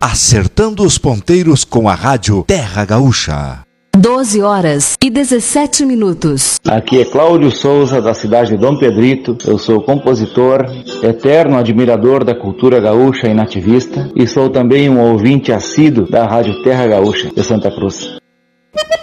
Acertando os ponteiros com a Rádio Terra Gaúcha. 12h17. Aqui é Cláudio Souza, da cidade de Dom Pedrito. Eu sou compositor, eterno admirador da cultura gaúcha e nativista, e sou também um ouvinte assíduo da Rádio Terra Gaúcha de Santa Cruz.